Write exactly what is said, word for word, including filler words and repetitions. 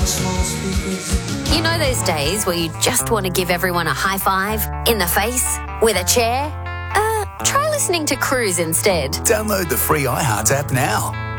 You know those days where you just want to give everyone a high five, in the face, with a chair? Uh, try listening to Cruise instead. Download the free iHeart app now.